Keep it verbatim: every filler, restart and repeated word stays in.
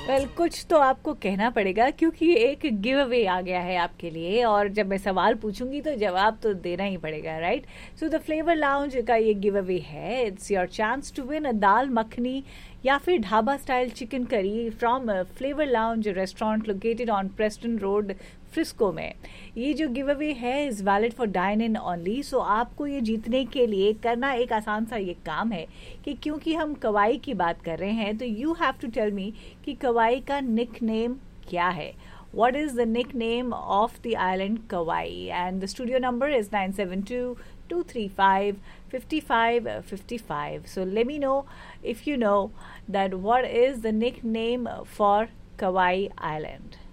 Well well, कुछ तो आपको कहना पड़ेगा क्योंकि एक गिव अवे आ गया है आपके लिए, और जब मैं सवाल पूछूंगी तो जवाब तो देना ही पड़ेगा, right? So the flavour lounge का ये गिव अवे है. It's your chance to win a दाल मखनी या फिर dhaba style chicken curry from flavour lounge restaurant located on Preston road, Frisco में. ये जो गिव अवे है is valid for dine in only. सो आपको ये जीतने के लिए करना एक आसान सा ये काम है कि क्योंकि हम कवाई की बात कर रहे हैं तो you have to tell me कि कवाई का निक नेम क्या है. What is the nickname of the island Kauai? And the studio number is nine seven two, two three five, five five five five. So let me know if you know that what is the nickname for Kauai Island.